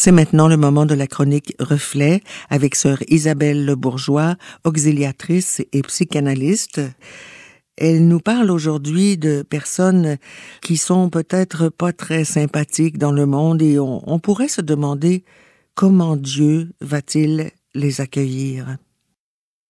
C'est maintenant le moment de la chronique Reflet avec sœur Isabelle Le Bourgeois, auxiliatrice et psychanalyste. Elle nous parle aujourd'hui de personnes qui sont peut-être pas très sympathiques dans le monde et on pourrait se demander comment Dieu va-t-il les accueillir.